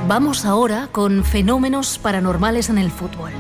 Vamos ahora con fenómenos paranormales en el fútbol.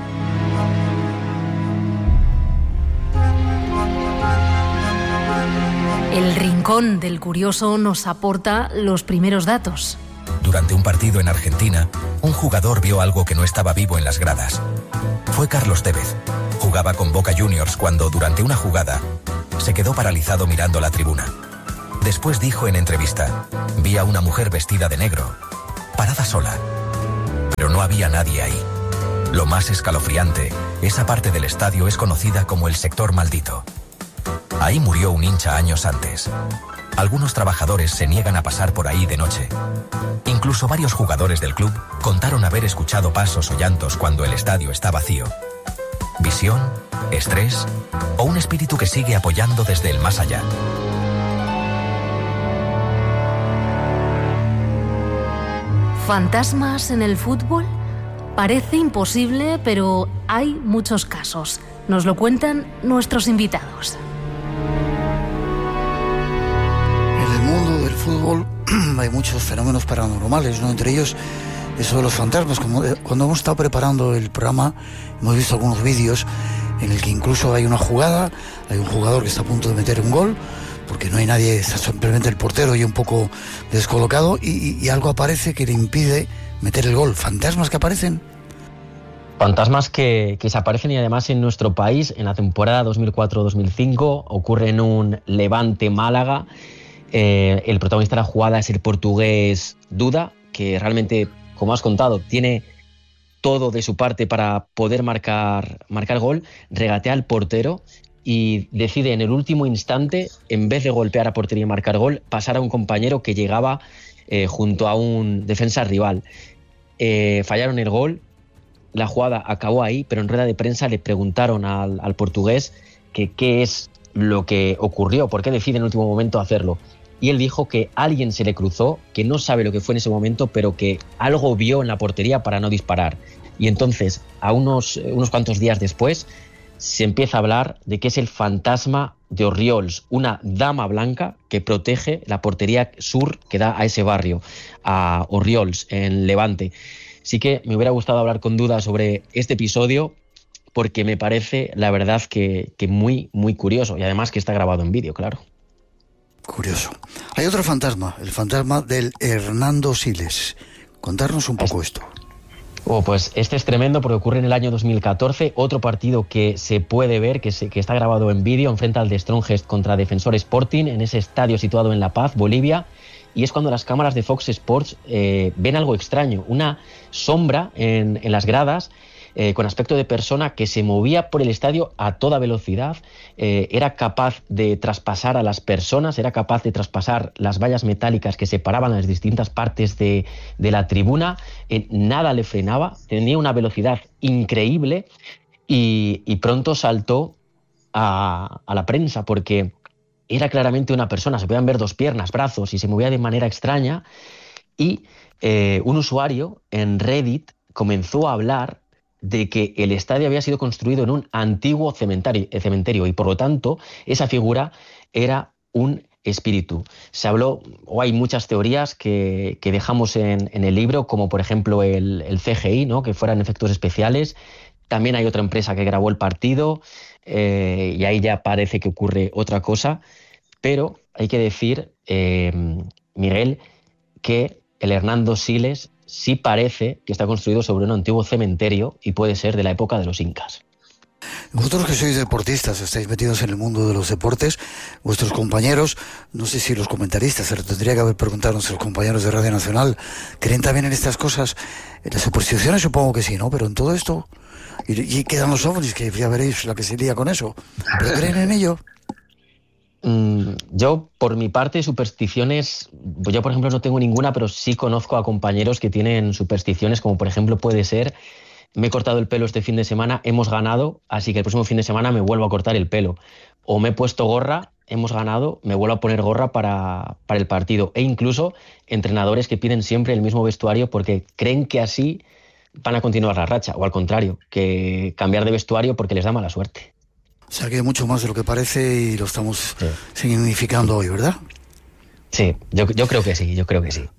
El rincón del curioso nos aporta los primeros datos. Durante un partido en Argentina, un jugador vio algo que no estaba vivo en las gradas. Fue Carlos Tevez. Jugaba con Boca Juniors cuando, durante una jugada, se quedó paralizado mirando la tribuna. Después dijo en entrevista: vi a una mujer vestida de negro, parada sola. Pero no había nadie ahí. Lo más escalofriante, esa parte del estadio es conocida como el sector maldito. Ahí murió un hincha años antes. Algunos trabajadores se niegan a pasar por ahí de noche. Incluso varios jugadores del club contaron haber escuchado pasos o llantos cuando el estadio está vacío. ¿Visión? ¿Estrés? ¿O un espíritu que sigue apoyando desde el más allá? ¿Fantasmas en el fútbol? Parece imposible, pero hay muchos casos. Nos lo cuentan nuestros invitados. En el mundo del fútbol hay muchos fenómenos paranormales, ¿no? Entre ellos eso de los fantasmas. Cuando hemos estado preparando el programa, hemos visto algunos vídeos en el que incluso hay una jugada, hay un jugador que está a punto de meter un gol, porque no hay nadie, está simplemente el portero y un poco descolocado, y algo aparece que le impide meter el gol. ¿Fantasmas que aparecen? Fantasmas que se aparecen, y además en nuestro país, en la temporada 2004-2005, ocurre en un Levante Málaga. El protagonista de la jugada es el portugués Duda, que realmente, como has contado, tiene todo de su parte para poder marcar gol, regatea al portero y decide en el último instante, en vez de golpear a portería y marcar gol, pasar a un compañero que llegaba junto a un defensa rival. Fallaron el gol, la jugada acabó ahí, pero en rueda de prensa le preguntaron al portugués que qué es lo que ocurrió, por qué decide en el último momento hacerlo. Y él dijo que alguien se le cruzó, que no sabe lo que fue en ese momento, pero que algo vio en la portería para no disparar. Y entonces, a unos cuantos días después, se empieza a hablar de que es el fantasma de Orriols, una dama blanca que protege la portería sur que da a ese barrio, a Orriols, en Levante. Sí que me hubiera gustado hablar con Duda sobre este episodio, porque me parece, la verdad, que muy, muy curioso, y además que está grabado en vídeo, claro. Curioso. Hay otro fantasma, el fantasma del Hernando Siles. Contarnos un poco esto. Pues este es tremendo porque ocurre en el año 2014, otro partido que se puede ver, que está grabado en vídeo, enfrenta al de Strongest contra Defensor Sporting, en ese estadio situado en La Paz, Bolivia, y es cuando las cámaras de Fox Sports ven algo extraño, una sombra en las gradas, con aspecto de persona que se movía por el estadio a toda velocidad, era capaz de traspasar a las personas, era capaz de traspasar las vallas metálicas que separaban las distintas partes de la tribuna, nada le frenaba, tenía una velocidad increíble y pronto saltó a la prensa porque era claramente una persona, se podían ver dos piernas, brazos y se movía de manera extraña, y un usuario en Reddit comenzó a hablar de que el estadio había sido construido en un antiguo cementerio y por lo tanto esa figura era un espíritu. Se habló, o hay muchas teorías que dejamos en el libro, como por ejemplo el CGI, ¿no? Que fueran efectos especiales. También hay otra empresa que grabó el partido y ahí ya parece que ocurre otra cosa, pero hay que decir, Miguel, que el Hernando Siles sí parece que está construido sobre un antiguo cementerio y puede ser de la época de los incas. Vosotros que sois deportistas, estáis metidos en el mundo de los deportes, vuestros compañeros, no sé si los comentaristas, se lo tendría que haber preguntado a nuestros compañeros de Radio Nacional, ¿creen también en estas cosas? En las supersticiones supongo que sí, ¿no? Pero en todo esto, y quedan los ovnis, que ya veréis la que se lía con eso. ¿Pero creen en ello? Yo, por mi parte, supersticiones, yo por ejemplo no tengo ninguna, pero sí conozco a compañeros que tienen supersticiones, como por ejemplo puede ser: me he cortado el pelo este fin de semana, hemos ganado, así que el próximo fin de semana me vuelvo a cortar el pelo. O me he puesto gorra, hemos ganado, me vuelvo a poner gorra para el partido. E incluso entrenadores que piden siempre el mismo vestuario porque creen que así van a continuar la racha, o al contrario, que cambiar de vestuario porque les da mala suerte. O sea que hay mucho más de lo que parece y lo estamos significando hoy, ¿verdad? Sí, yo creo que sí, yo creo que sí.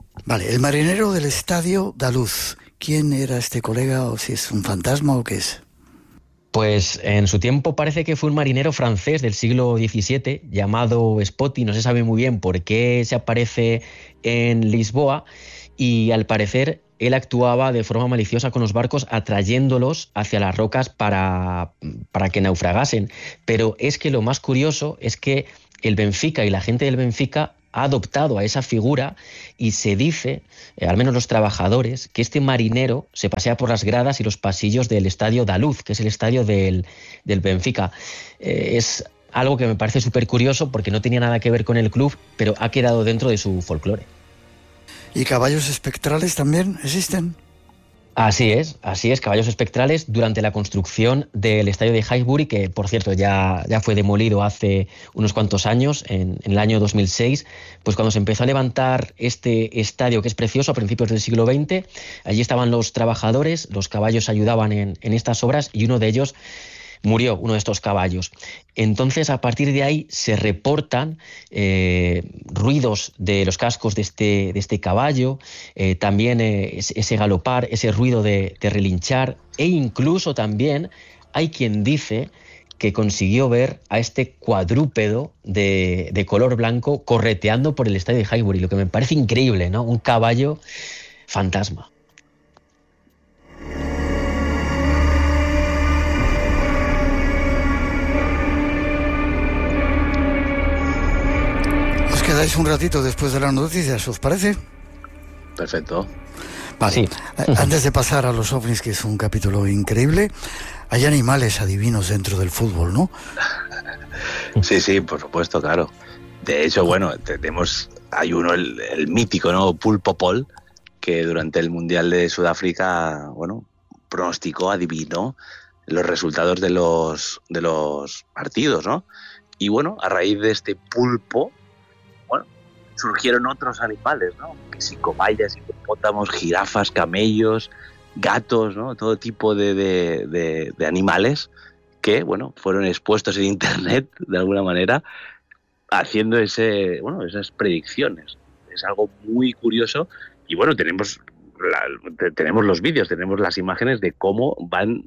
Vale, el marinero del Estadio Daluz. ¿Quién era este colega, o si es un fantasma o qué es? Pues en su tiempo parece que fue un marinero francés del siglo XVII llamado Spotty, no se sabe muy bien por qué se aparece en Lisboa, y al parecer él actuaba de forma maliciosa con los barcos, atrayéndolos hacia las rocas para que naufragasen. Pero es que lo más curioso es que el Benfica y la gente del Benfica ha adoptado a esa figura, y se dice, al menos los trabajadores, que este marinero se pasea por las gradas y los pasillos del Estadio Daluz, que es el estadio del Benfica. Es algo que me parece súper curioso porque no tenía nada que ver con el club, pero ha quedado dentro de su folclore. ¿Y caballos espectrales también existen? Así es, caballos espectrales durante la construcción del estadio de Highbury, que por cierto ya fue demolido hace unos cuantos años, en el año 2006, pues cuando se empezó a levantar este estadio, que es precioso, a principios del siglo XX, allí estaban los trabajadores, los caballos ayudaban en estas obras, y uno de ellos murió, uno de estos caballos. Entonces, a partir de ahí se reportan ruidos de los cascos de este caballo, también ese galopar, ese ruido de relinchar, e incluso también hay quien dice que consiguió ver a este cuadrúpedo de color blanco correteando por el estadio de Highbury, lo que me parece increíble, ¿no? Un caballo fantasma. Quedáis un ratito después de las noticias, ¿os parece? Perfecto. Vale. Sí. Antes de pasar a los ovnis, que es un capítulo increíble, hay animales adivinos dentro del fútbol, ¿no? Sí, por supuesto, claro. De hecho, bueno, hay uno, el mítico, ¿no? Pulpo Paul, que durante el Mundial de Sudáfrica, bueno, pronosticó, adivinó los resultados de los partidos, ¿no? Y bueno, a raíz de este pulpo, surgieron otros animales, ¿no? Que si cobayas, hipopótamos, jirafas, camellos, gatos, ¿no? Todo tipo de animales que, bueno, fueron expuestos en internet de alguna manera, haciendo esas predicciones. Es algo muy curioso, y bueno, tenemos los vídeos, tenemos las imágenes de cómo van,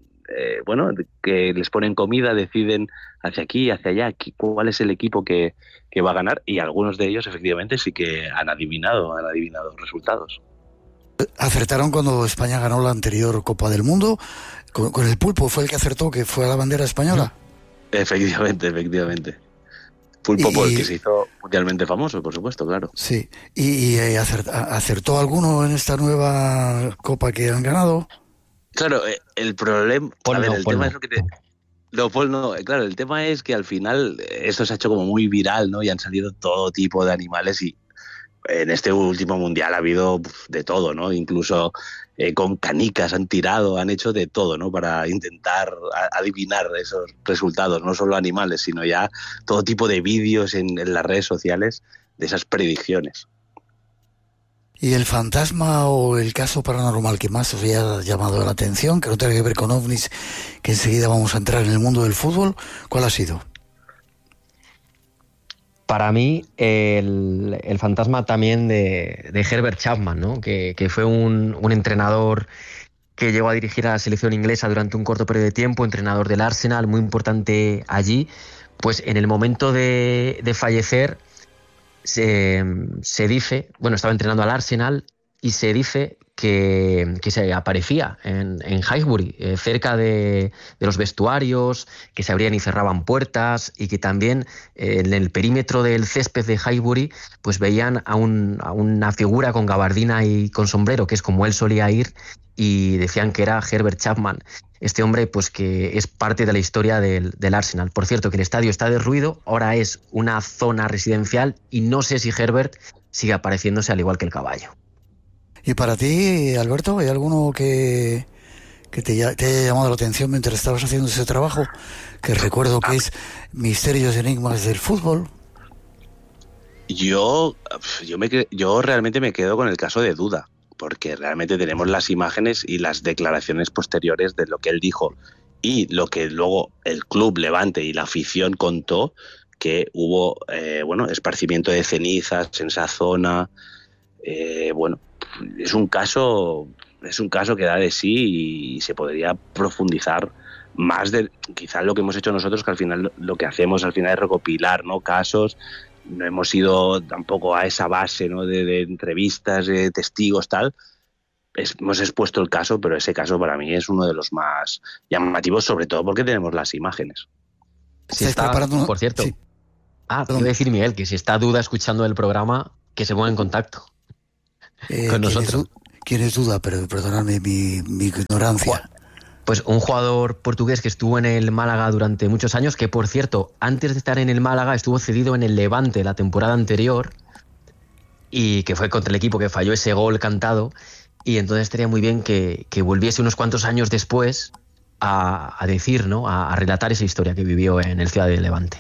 que les ponen comida, deciden hacia aquí, hacia allá, cuál es el equipo que va a ganar, y algunos de ellos efectivamente sí que han adivinado resultados. Acertaron cuando España ganó la anterior Copa del Mundo, con el pulpo fue el que acertó, que fue a la bandera española. Efectivamente. Pulpo Paul, que se hizo mundialmente famoso, por supuesto, claro. Sí, y ¿acertó alguno en esta nueva Copa que han ganado? Claro, el problema... tema es lo que te... No, Paul no. Claro, el tema es que al final esto se ha hecho como muy viral, ¿no? Y han salido todo tipo de animales, y en este último mundial ha habido de todo, ¿no? Incluso con canicas han tirado, han hecho de todo, ¿no? Para intentar adivinar esos resultados, no solo animales, sino ya todo tipo de vídeos en las redes sociales de esas predicciones. ¿Y el fantasma o el caso paranormal que más os haya llamado la atención, que no tenga que ver con ovnis, que enseguida vamos a entrar en el mundo del fútbol, cuál ha sido? Para mí, el fantasma también de Herbert Chapman, ¿no? Que fue un entrenador que llegó a dirigir a la selección inglesa durante un corto periodo de tiempo, entrenador del Arsenal, muy importante allí. Pues en el momento de fallecer, se dice, bueno, estaba entrenando al Arsenal, y se dice que se aparecía en Highbury, cerca de los vestuarios, que se abrían y cerraban puertas, y que también en el perímetro del césped de Highbury pues veían a una figura con gabardina y con sombrero, que es como él solía ir, y decían que era Herbert Chapman. Este hombre, pues que es parte de la historia del Arsenal. Por cierto, que el estadio está derruido, ahora es una zona residencial, y no sé si Herbert sigue apareciéndose al igual que el caballo. ¿Y para ti, Alberto, hay alguno que te haya llamado la atención mientras estabas haciendo ese trabajo? Que recuerdo que es Misterios y Enigmas del Fútbol. Yo realmente me quedo con el caso de Duda, porque realmente tenemos las imágenes y las declaraciones posteriores de lo que él dijo, y lo que luego el club Levante y la afición contó, que hubo esparcimiento de cenizas en esa zona. bueno, es un caso que da de sí y se podría profundizar más de quizás lo que hemos hecho nosotros, que al final lo que hacemos al final es recopilar, ¿no?, casos. No hemos ido tampoco a esa base, ¿no?, de entrevistas, de testigos, tal. Hemos expuesto el caso, pero ese caso para mí es uno de los más llamativos, sobre todo porque tenemos las imágenes. Si está, por cierto, sí. Te iba a decir, Miguel, que si está Duda escuchando el programa, que se ponga en contacto con nosotros. ¿Quién es Duda? Pero perdonadme mi ignorancia. Pues un jugador portugués que estuvo en el Málaga durante muchos años, que por cierto, antes de estar en el Málaga estuvo cedido en el Levante la temporada anterior y que fue contra el equipo que falló ese gol cantado, y entonces estaría muy bien que volviese unos cuantos años después a decir, ¿no?, a relatar esa historia que vivió en el Ciudad de Levante.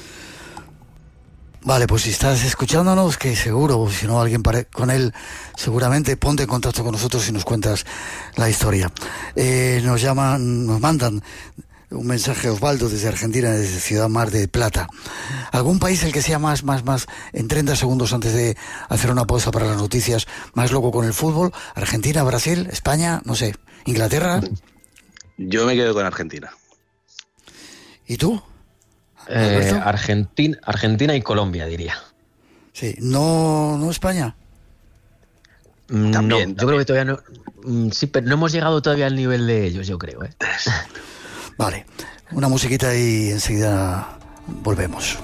Vale, pues si estás escuchándonos, que seguro, si no alguien con él, seguramente ponte en contacto con nosotros y nos cuentas la historia. Nos mandan un mensaje, Osvaldo, desde Argentina, desde Ciudad Mar del Plata. ¿Algún país el que sea más, en 30 segundos antes de hacer una pausa para las noticias, más loco con el fútbol? ¿Argentina, Brasil, España, no sé, Inglaterra? Yo me quedo con Argentina. ¿Y tú? Argentina y Colombia, diría. Sí, no España. También. Yo creo que todavía no. Sí, pero no hemos llegado todavía al nivel de ellos, yo creo. Vale, una musiquita y enseguida volvemos.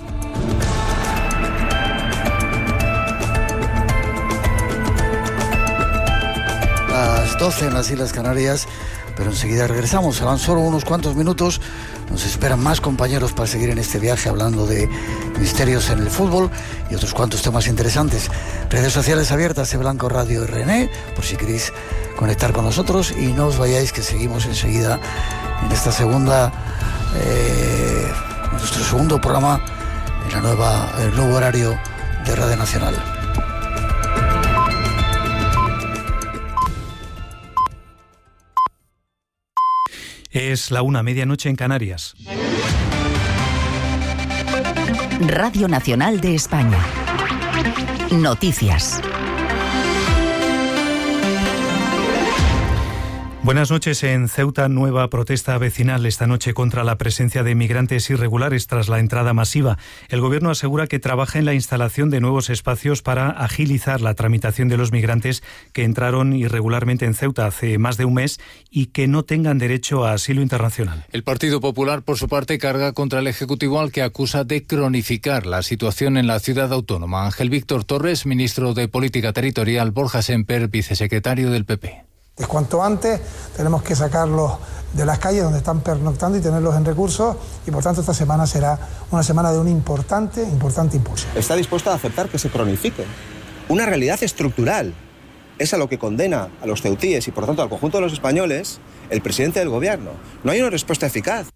Las 12 en las Islas Canarias, pero enseguida regresamos. Se van solo unos cuantos minutos. Nos esperan más compañeros para seguir en este viaje hablando de misterios en el fútbol y otros cuantos temas interesantes. Redes sociales abiertas, Blanco Radio RN, por si queréis conectar con nosotros, y no os vayáis, que seguimos enseguida en esta nuestro segundo programa en el nuevo horario de Radio Nacional. Es la 1:00 en Canarias. Radio Nacional de España. Noticias. Buenas noches. En Ceuta, nueva protesta vecinal esta noche contra la presencia de migrantes irregulares tras la entrada masiva. El gobierno asegura que trabaja en la instalación de nuevos espacios para agilizar la tramitación de los migrantes que entraron irregularmente en Ceuta hace más de un mes y que no tengan derecho a asilo internacional. El Partido Popular, por su parte, carga contra el Ejecutivo, al que acusa de cronificar la situación en la ciudad autónoma. Ángel Víctor Torres, ministro de Política Territorial; Borja Semper, vicesecretario del PP. Cuanto antes tenemos que sacarlos de las calles donde están pernoctando y tenerlos en recursos, y por tanto esta semana será una semana de un importante impulso. ¿Está dispuesto a aceptar que se cronifique? Una realidad estructural. Es a lo que condena a los ceutíes y por tanto al conjunto de los españoles el presidente del gobierno. No hay una respuesta eficaz.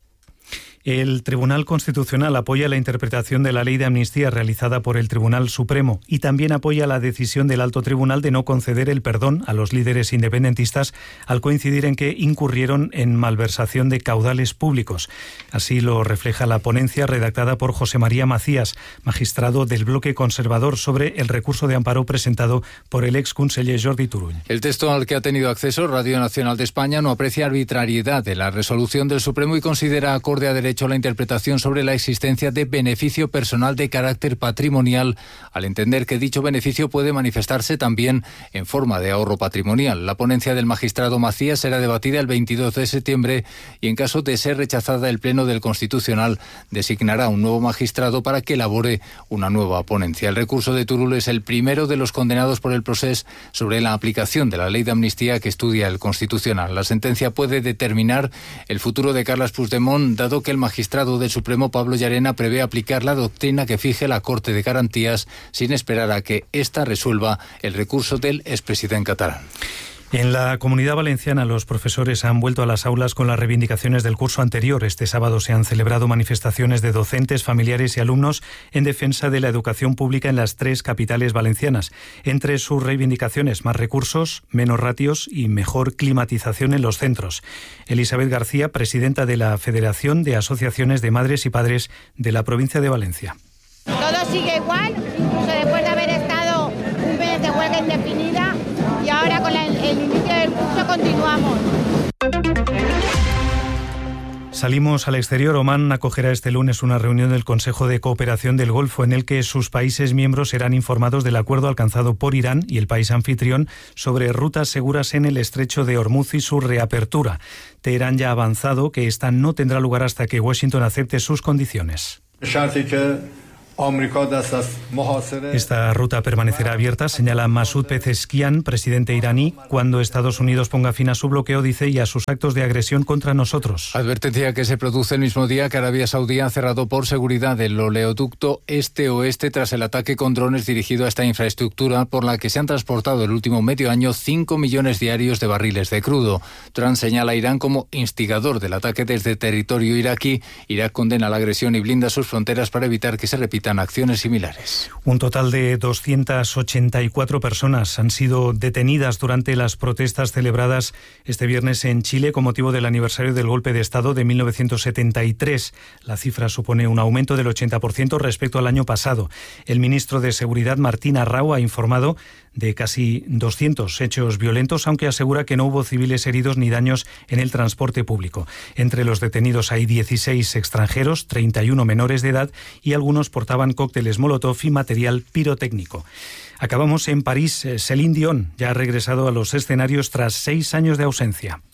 El Tribunal Constitucional apoya la interpretación de la ley de amnistía realizada por el Tribunal Supremo y también apoya la decisión del Alto Tribunal de no conceder el perdón a los líderes independentistas al coincidir en que incurrieron en malversación de caudales públicos. Así lo refleja la ponencia redactada por José María Macías, magistrado del bloque conservador, sobre el recurso de amparo presentado por el ex conseller Jordi Turull. El texto al que ha tenido acceso Radio Nacional de España no aprecia arbitrariedad de la resolución del Supremo y considera acorde a derecho la interpretación sobre la existencia de beneficio personal de carácter patrimonial, al entender que dicho beneficio puede manifestarse también en forma de ahorro patrimonial. La ponencia del magistrado Macías será debatida el 22 de septiembre y, en caso de ser rechazada, el Pleno del Constitucional designará un nuevo magistrado para que elabore una nueva ponencia. El recurso de Turull es el primero de los condenados por el proceso sobre la aplicación de la ley de amnistía que estudia el Constitucional. La sentencia puede determinar el futuro de Carles Puigdemont, dado que el magistrado del Supremo, Pablo Llarena, prevé aplicar la doctrina que fije la Corte de Garantías sin esperar a que ésta resuelva el recurso del expresidente catalán. En la Comunidad Valenciana, los profesores han vuelto a las aulas con las reivindicaciones del curso anterior. Este sábado se han celebrado manifestaciones de docentes, familiares y alumnos en defensa de la educación pública en las 3 capitales valencianas. Entre sus reivindicaciones, más recursos, menos ratios y mejor climatización en los centros. Elizabeth García, presidenta de la Federación de Asociaciones de Madres y Padres de la provincia de Valencia. Todo sigue igual, incluso después de haber estado un mes de huelga indefinida. continuamos. Salimos al exterior. Omán acogerá este lunes una reunión del Consejo de Cooperación del Golfo en el que sus países miembros serán informados del acuerdo alcanzado por Irán y el país anfitrión sobre rutas seguras en el estrecho de Hormuz y su reapertura. Teherán ya ha avanzado que esta no tendrá lugar hasta que Washington acepte sus condiciones. Esta ruta permanecerá abierta, señala Masoud Pezeshkian, presidente iraní, cuando Estados Unidos ponga fin a su bloqueo, dice, y a sus actos de agresión contra nosotros. Advertencia que se produce el mismo día que Arabia Saudí ha cerrado por seguridad el oleoducto este-oeste tras el ataque con drones dirigido a esta infraestructura por la que se han transportado el último medio año 5 millones diarios de barriles de crudo. Trump señala a Irán como instigador del ataque desde territorio iraquí. Irak condena la agresión y blinda sus fronteras para evitar que se repitan acciones similares. Un total de 284 personas han sido detenidas durante las protestas celebradas este viernes en Chile con motivo del aniversario del golpe de Estado de 1973. La cifra supone un aumento del 80% respecto al año pasado. El ministro de Seguridad, Martín Arrau, ha informado de casi 200 hechos violentos, aunque asegura que no hubo civiles heridos ni daños en el transporte público. Entre los detenidos hay 16 extranjeros, 31 menores de edad y algunos portaban cócteles Molotov y material pirotécnico. Acabamos en París. Céline Dion ya ha regresado a los escenarios tras 6 años de ausencia.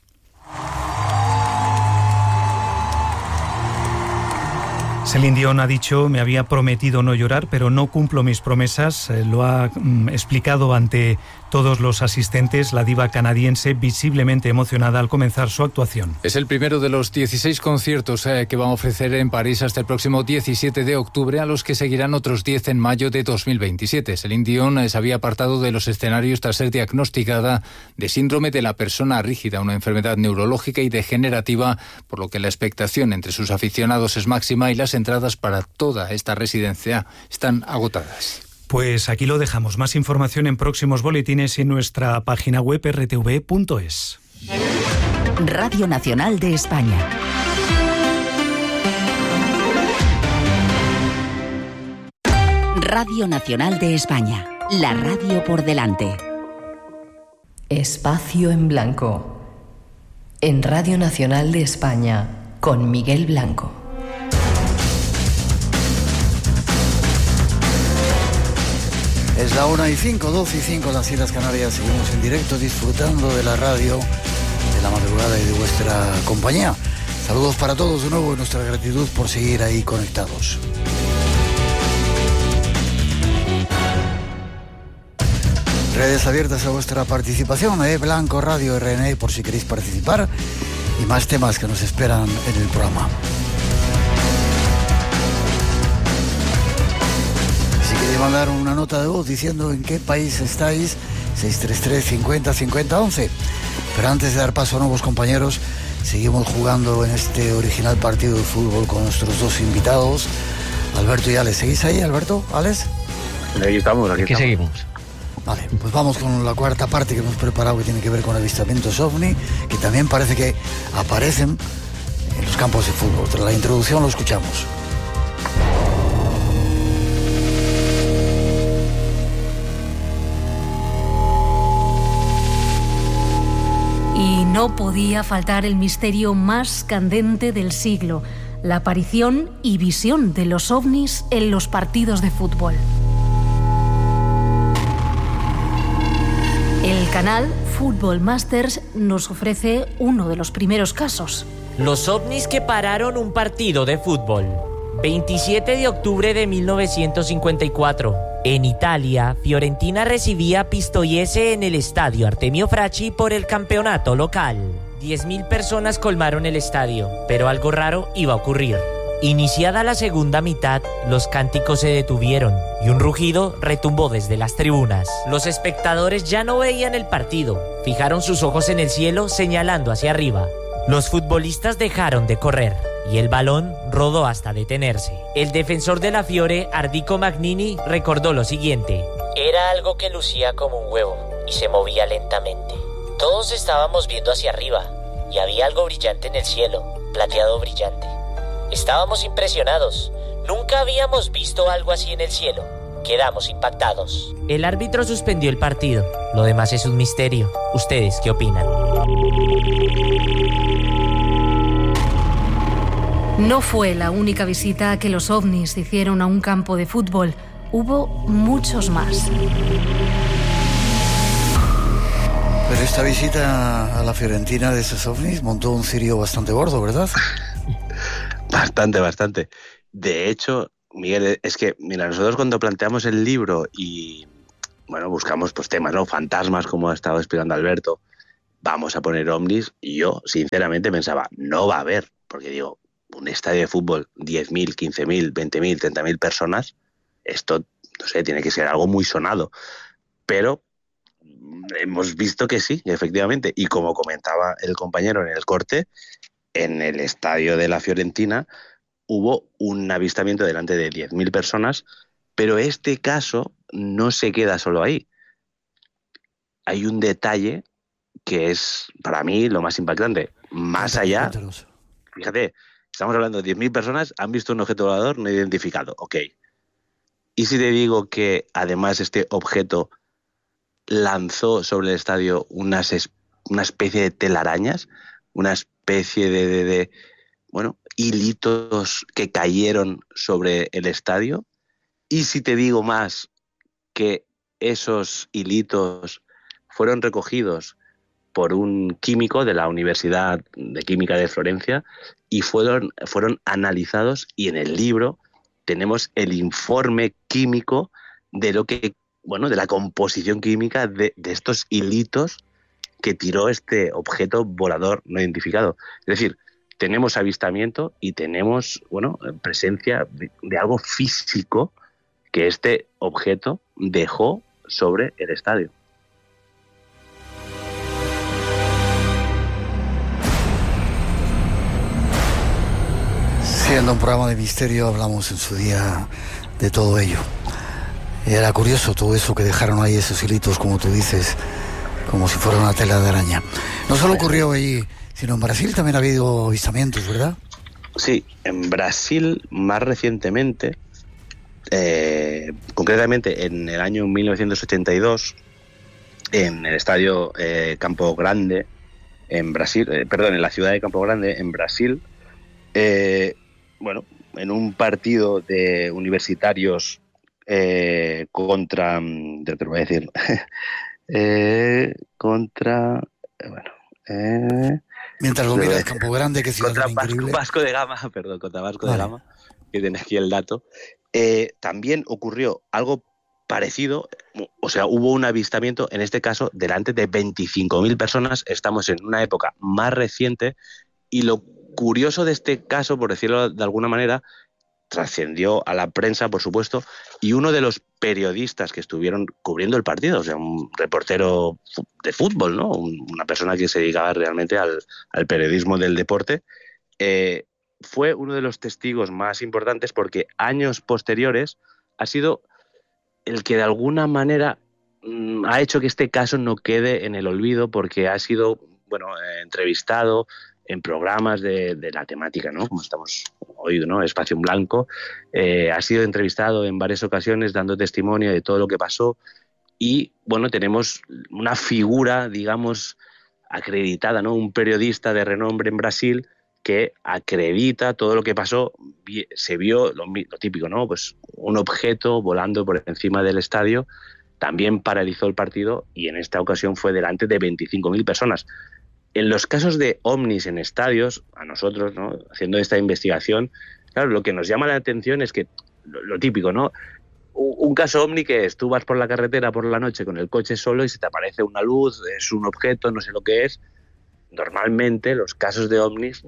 Céline Dion ha dicho: me había prometido no llorar, pero no cumplo mis promesas. Lo ha explicado ante todos los asistentes la diva canadiense, visiblemente emocionada al comenzar su actuación. Es el primero de los 16 conciertos que van a ofrecer en París hasta el próximo 17 de octubre, a los que seguirán otros 10 en mayo de 2027. Céline Dion se había apartado de los escenarios tras ser diagnosticada de síndrome de la persona rígida, una enfermedad neurológica y degenerativa, por lo que la expectación entre sus aficionados es máxima y las entradas para toda esta residencia están agotadas. Pues aquí lo dejamos. Más información en próximos boletines y en nuestra página web rtv.es. Radio Nacional de España. Radio Nacional de España. La radio por delante. Espacio en Blanco. En Radio Nacional de España, con Miguel Blanco. Es la 1:05, 2:05 las Islas Canarias. Seguimos en directo disfrutando de la radio, de la madrugada y de vuestra compañía. Saludos para todos de nuevo y nuestra gratitud por seguir ahí conectados. Redes abiertas a vuestra participación, Blanco Radio RN, por si queréis participar, y más temas que nos esperan en el programa. Mandar una nota de voz diciendo en qué país estáis, 633 50 50 11. Pero antes de dar paso a nuevos compañeros, seguimos jugando en este original partido de fútbol con nuestros dos invitados, Alberto y Alex. ¿Seguís ahí, Alberto? ¿Alex? Aquí estamos. Aquí seguimos. Vale, pues vamos con la cuarta parte que hemos preparado, que tiene que ver con avistamientos OVNI, que también parece que aparecen en los campos de fútbol. Tras la introducción lo escuchamos. Y no podía faltar el misterio más candente del siglo, la aparición y visión de los ovnis en los partidos de fútbol. El canal Football Masters nos ofrece uno de los primeros casos. Los ovnis que pararon un partido de fútbol. 27 de octubre de 1954. En Italia, Fiorentina recibía a Pistoiese en el estadio Artemio Fracci por el campeonato local. 10.000 personas colmaron el estadio, pero algo raro iba a ocurrir. Iniciada la segunda mitad, los cánticos se detuvieron y un rugido retumbó desde las tribunas. Los espectadores ya no veían el partido, fijaron sus ojos en el cielo señalando hacia arriba. Los futbolistas dejaron de correr y el balón rodó hasta detenerse. El defensor de la Fiore, Ardico Magnini, recordó lo siguiente: era algo que lucía como un huevo y se movía lentamente. Todos estábamos viendo hacia arriba y había algo brillante en el cielo, plateado brillante. Estábamos impresionados. Nunca habíamos visto algo así en el cielo. quedamos impactados. El árbitro suspendió el partido. Lo demás es un misterio. ¿Ustedes qué opinan? No fue la única visita que los ovnis hicieron a un campo de fútbol. Hubo muchos más. Pero esta visita a la Fiorentina de esos ovnis montó un cirio bastante gordo, ¿verdad? Bastante. De hecho, Miguel, es que, mira, nosotros cuando planteamos el libro y, bueno, buscamos pues temas, ¿no? Fantasmas, como ha estado explicando Alberto, vamos a poner ovnis, y yo, sinceramente, pensaba, no va a haber, porque digo, un estadio de fútbol, 10.000, 15.000, 20.000, 30.000 personas, esto, no sé, tiene que ser algo muy sonado. Pero hemos visto que sí, efectivamente, y como comentaba el compañero en el corte, en el estadio de la Fiorentina hubo un avistamiento delante de 10.000 personas, pero este caso no se queda solo ahí. Hay un detalle que es, para mí, lo más impactante. Más allá, fíjate, estamos hablando de 10.000 personas, han visto un objeto volador no identificado, ok. ¿Y si te digo que además este objeto lanzó sobre el estadio una especie de telarañas, una especie de hilitos que cayeron sobre el estadio? Y si te digo más, que esos hilitos fueron recogidos por un químico de la Universidad de Química de Florencia y fueron analizados, y en el libro tenemos el informe químico de lo que, de la composición química de estos hilitos que tiró este objeto volador no identificado. Es decir, tenemos avistamiento y tenemos, presencia de algo físico que este objeto dejó sobre el estadio. Siendo un programa de misterio, hablamos en su día de todo ello. Era curioso todo eso que dejaron ahí, esos hilitos, como tú dices, como si fuera una tela de araña. No solo ocurrió allí, sino en Brasil también ha habido avistamientos, ¿verdad? Sí, en Brasil más recientemente, concretamente en el año 1982, en el estadio Campo Grande, en Brasil, en la ciudad de Campo Grande, en Brasil, en un partido de universitarios contra, te lo voy a decir, mientras lo miras, Campo Grande, que ciudad contra increíble. Vasco de Gama, contra Vasco de Gama, que tiene aquí el dato. También ocurrió algo parecido, o sea, hubo un avistamiento, en este caso, delante de 25.000 personas. Estamos en una época más reciente, y lo curioso de este caso, por decirlo de alguna manera, trascendió a la prensa, por supuesto, y uno de los periodistas que estuvieron cubriendo el partido, o sea, un reportero de fútbol, ¿no? Una persona que se dedicaba realmente al periodismo del deporte, fue uno de los testigos más importantes, porque años posteriores ha sido el que de alguna manera ha hecho que este caso no quede en el olvido, porque ha sido entrevistado en programas de la temática, ¿no? Como estamos hoy, ¿no? Espacio en Blanco. Ha sido entrevistado en varias ocasiones dando testimonio de todo lo que pasó, y tenemos una figura, digamos, acreditada, ¿no? Un periodista de renombre en Brasil que acredita todo lo que pasó. Se vio lo típico, ¿no? Pues un objeto volando por encima del estadio, también paralizó el partido, y en esta ocasión fue delante de 25.000 personas. En los casos de ovnis en estadios, a nosotros, ¿no? Haciendo esta investigación, claro, lo que nos llama la atención es que lo típico, ¿no? Un caso ovni que es, tú vas por la carretera por la noche con el coche solo y se te aparece una luz, es un objeto, no sé lo que es. Normalmente los casos de ovnis,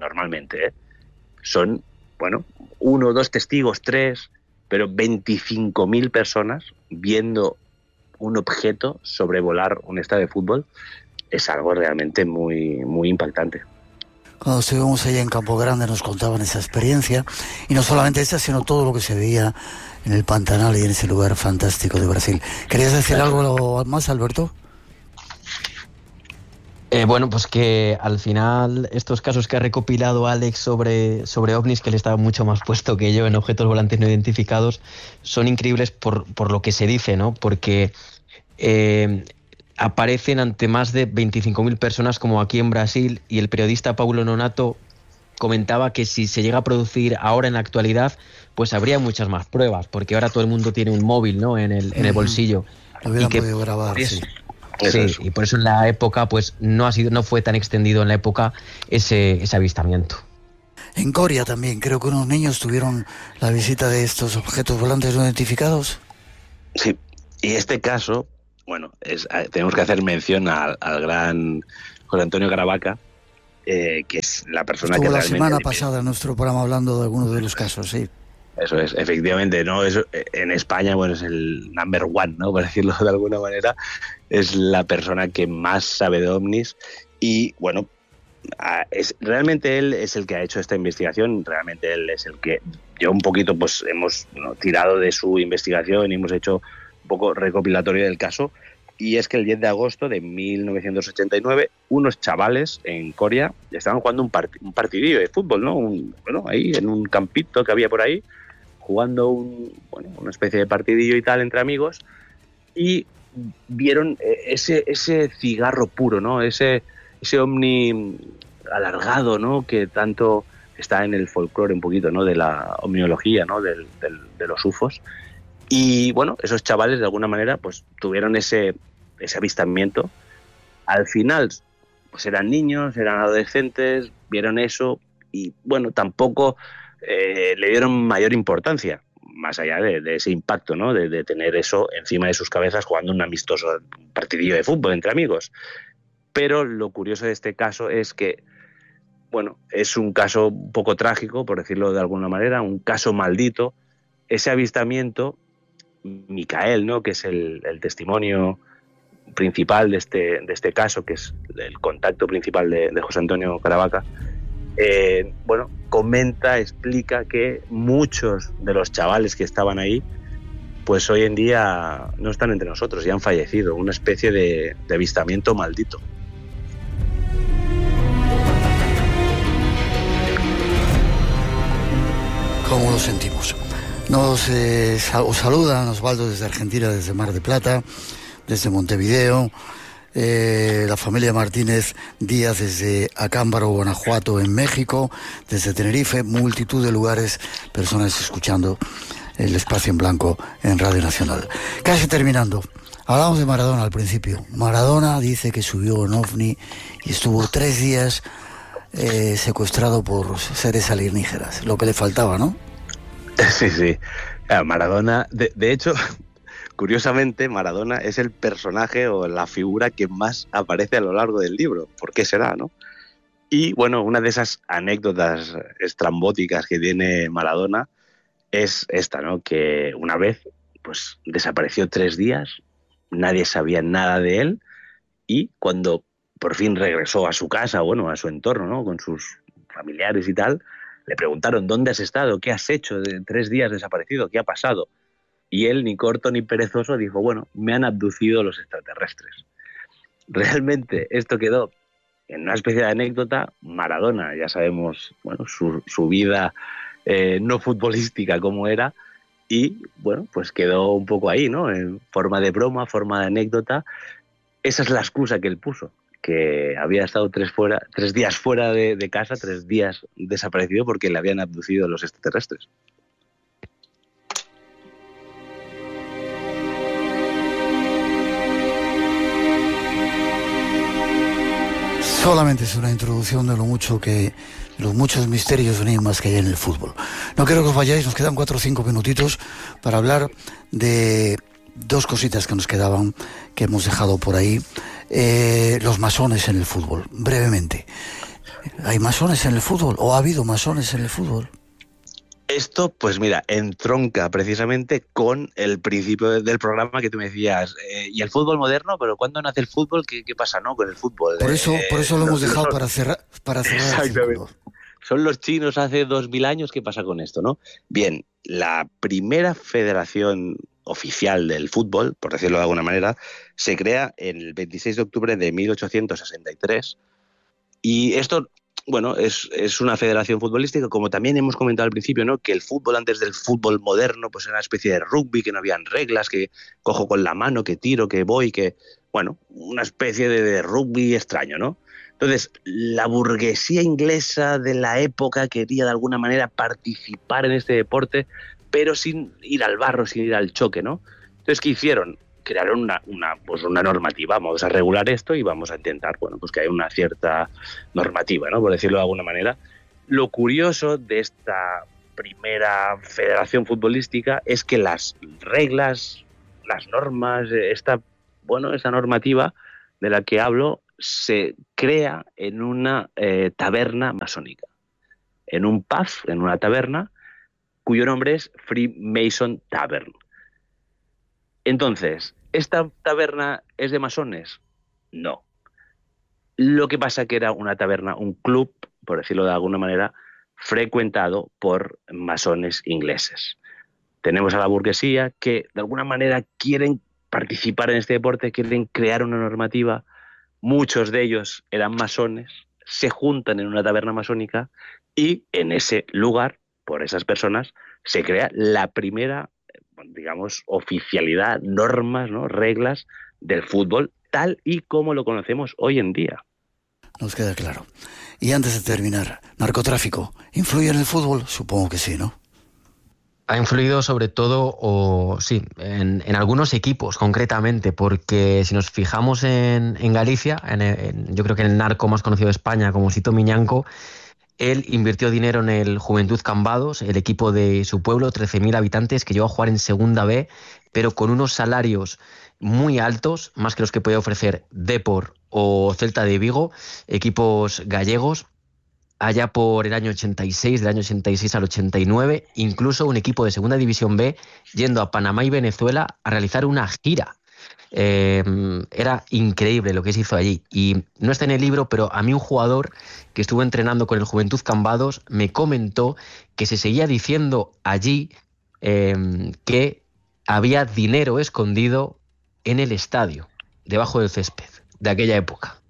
son, 1 o 2 testigos, 3, pero 25.000 personas viendo un objeto sobrevolar un estadio de fútbol es algo realmente muy, muy impactante. Cuando estuvimos allá en Campo Grande nos contaban esa experiencia, y no solamente esa, sino todo lo que se veía en el Pantanal y en ese lugar fantástico de Brasil. ¿Querías decir algo más, Alberto? Bueno, pues que al final estos casos que ha recopilado Alex sobre ovnis, que él estaba mucho más puesto que yo en objetos volantes no identificados, son increíbles por lo que se dice, ¿no? Porque aparecen ante más de 25.000 personas, como aquí en Brasil, y el periodista Paulo Nonato comentaba que si se llega a producir ahora en la actualidad, pues habría muchas más pruebas, porque ahora todo el mundo tiene un móvil, ¿no?, en el bolsillo. Lo hubieran podido grabar, sí. Sí, y por eso en la época pues no fue tan extendido en la época ese avistamiento. En Coria también, creo que unos niños tuvieron la visita de estos objetos volantes no identificados. Sí, y este caso, bueno, tenemos que hacer mención al gran José Antonio Caravaca, que es la persona estuvo que la realmente... semana pasada en nuestro programa hablando de algunos de los casos, sí. Eso es, efectivamente, ¿no? En España, bueno, es el number one, ¿no?, por decirlo de alguna manera. Es la persona que más sabe de ovnis y, bueno, realmente él es el que ha hecho esta investigación, realmente él es el que yo un poquito, pues, hemos tirado de su investigación y hemos hecho un poco recopilatorio del caso. Y es que el 10 de agosto de 1989, unos chavales en Coria estaban jugando un partidillo de fútbol, ¿no? Ahí en un campito que había por ahí, jugando una especie de partidillo y tal entre amigos, y vieron ese cigarro puro, ¿no? Ese ovni alargado, ¿no?, que tanto está en el folclore un poquito, ¿no?, de la omniología, ¿no?, de los UFOs. Y bueno, esos chavales de alguna manera pues tuvieron ese avistamiento. Al final pues eran niños, eran adolescentes, vieron eso y bueno, tampoco le dieron mayor importancia, más allá de ese impacto, ¿no?, de tener eso encima de sus cabezas jugando un amistoso partidillo de fútbol entre amigos. Pero lo curioso de este caso es que, bueno, es un caso un poco trágico, por decirlo de alguna manera, un caso maldito. Ese avistamiento, Micael, ¿no?, que es el testimonio principal de este caso, que es el contacto principal de José Antonio Caravaca, explica que muchos de los chavales que estaban ahí, pues hoy en día no están entre nosotros y han fallecido, una especie de avistamiento maldito. ¿Cómo lo sentimos? Os saludan Osvaldo desde Argentina, desde Mar del Plata, desde Montevideo, la familia Martínez Díaz desde Acámbaro, Guanajuato, en México, desde Tenerife, multitud de lugares, personas escuchando el Espacio en Blanco en Radio Nacional. Casi terminando, hablamos de Maradona al principio. Maradona dice que subió en ovni y estuvo 3 días secuestrado por seres alienígenas, lo que le faltaba, ¿no? Sí. Maradona, de hecho, curiosamente, Maradona es el personaje o la figura que más aparece a lo largo del libro. ¿Por qué será, no? Y bueno, una de esas anécdotas estrambóticas que tiene Maradona es esta, ¿no?, que una vez pues desapareció 3 días, nadie sabía nada de él, y cuando por fin regresó a su casa, bueno, a su entorno, ¿no?, con sus familiares y tal, le preguntaron: ¿dónde has estado? ¿Qué has hecho de 3 días desaparecido? ¿Qué ha pasado? Y él, ni corto ni perezoso, dijo: bueno, me han abducido los extraterrestres. Realmente esto quedó en una especie de anécdota. Maradona, ya sabemos, bueno, su vida no futbolística como era, y bueno, pues quedó un poco ahí, ¿no?, en forma de broma, forma de anécdota. Esa es la excusa que él puso, que había estado 3 días fuera de casa, 3 días desaparecido porque le habían abducido los extraterrestres. Solamente es una introducción de los muchos misterios enigmas que hay en el fútbol. No quiero que os vayáis, nos quedan 4 o 5 minutitos para hablar de 2 cositas que nos quedaban, que hemos dejado por ahí. Los masones en el fútbol, brevemente. ¿Hay masones en el fútbol o ha habido masones en el fútbol? Esto, pues mira, entronca precisamente con el principio del programa que tú me decías, y el fútbol moderno, pero ¿cuándo nace el fútbol? ¿Qué pasa, no, con el fútbol? Por eso lo hemos dejado para cerrar. Exactamente. Son los chinos hace 2000 años, ¿qué pasa con esto, no? Bien, la primera federación oficial del fútbol, por decirlo de alguna manera, se crea el 26 de octubre de 1863. Y esto, bueno, es una federación futbolística, como también hemos comentado al principio, ¿no? Que el fútbol antes del fútbol moderno pues era una especie de rugby, que no habían reglas, que cojo con la mano, que tiro, que voy, que... Bueno, una especie de rugby extraño, ¿no? Entonces, la burguesía inglesa de la época quería de alguna manera participar en este deporte, pero sin ir al barro, sin ir al choque, ¿no? Entonces, ¿qué hicieron? Crearon una normativa. Vamos a regular esto y vamos a intentar, bueno, pues que haya una cierta normativa, ¿no? Por decirlo de alguna manera. Lo curioso de esta primera federación futbolística es que las reglas, las normas, esta normativa de la que hablo, se crea en una taberna masónica, en un pub, en una taberna, cuyo nombre es Freemason Tavern. Entonces, ¿esta taberna es de masones? No. Lo que pasa que era una taberna, un club, por decirlo de alguna manera, frecuentado por masones ingleses. Tenemos a la burguesía que de alguna manera quieren participar en este deporte, quieren crear una normativa. Muchos de ellos eran masones, se juntan en una taberna masónica y en ese lugar, por esas personas, se crea la primera, digamos, oficialidad, normas, ¿no? Reglas del fútbol tal y como lo conocemos hoy en día. Nos queda claro. Y antes de terminar, ¿narcotráfico influye en el fútbol? Supongo que sí, ¿no? Ha influido sobre todo, en algunos equipos concretamente, porque si nos fijamos en Galicia, yo creo que en el narco más conocido de España como Sito Miñanco, él invirtió dinero en el Juventud Cambados, el equipo de su pueblo, 13.000 habitantes, que llegó a jugar en Segunda B, pero con unos salarios muy altos, más que los que podía ofrecer Depor o Celta de Vigo, equipos gallegos. Allá por el año 86, del año 86 al 89, incluso un equipo de Segunda División B yendo a Panamá y Venezuela a realizar una gira. Era increíble lo que se hizo allí. Y no está en el libro, pero a mí un jugador que estuvo entrenando con el Juventud Cambados me comentó que se seguía diciendo allí que había dinero escondido en el estadio, debajo del césped de aquella época.